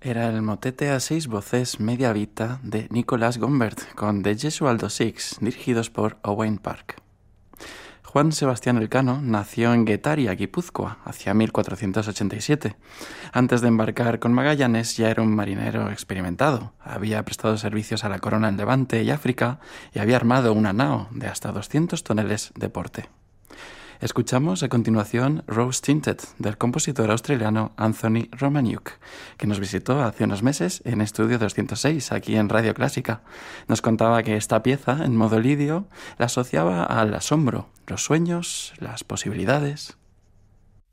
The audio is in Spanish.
Era el motete a 6 voces Media Vita de Nicolas Gombert con The Gesualdo Six, dirigidos por Owain Park. Juan Sebastián Elcano nació en Guetaria, Guipúzcoa, hacia 1487. Antes de embarcar con Magallanes ya era un marinero experimentado. Había prestado servicios a la corona en Levante y África y había armado una nao de hasta 200 toneles de porte. Escuchamos a continuación Rose Tinted, del compositor australiano Anthony Romaniuk, que nos visitó hace unos meses en Estudio 206, aquí en Radio Clásica. Nos contaba que esta pieza, en modo lidio, la asociaba al asombro, los sueños, las posibilidades.